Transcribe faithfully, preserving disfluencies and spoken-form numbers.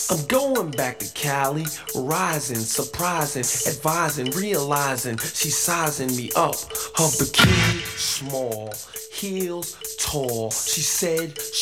I'm going back to Cali, rising, surprising, advising, realizing she's sizing me up. Her bikini small, heels tall. She said